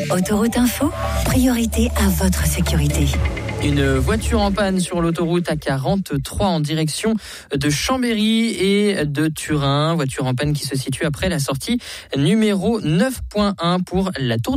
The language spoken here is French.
Autoroute Info, priorité à votre sécurité. Une voiture en panne sur l'autoroute A43 en direction de Chambéry et de Turin. Voiture en panne qui se situe après la sortie numéro 9.1 pour la Tour